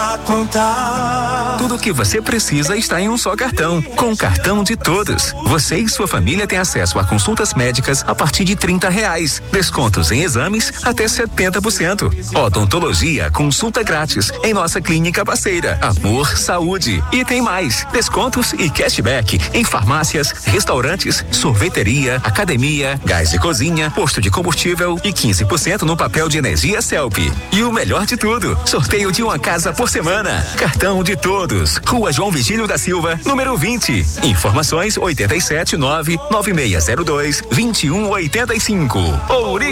pra contar. Tudo o que você precisa está em um só cartão. Com o cartão de todos, você e sua família têm acesso a consultas médicas a partir de R$30. Descontos em exames até 70%. Odontologia, consulta grátis em nossa clínica parceira. Amor Saúde. E tem mais. Descontos e cashback em farmácias, restaurantes, sorveteria, academia, gás de cozinha, posto de combustível e 15% no papel de energia Celp. E o melhor de tudo, sorteio de uma casa por semana. Cartão de todos. Rua João Vigílio da Silva, número 20. Informações 879-9602-2185.